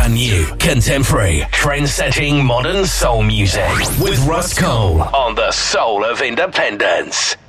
brand new, contemporary, trend-setting modern soul music with Russ Cole on the Soul of Independence.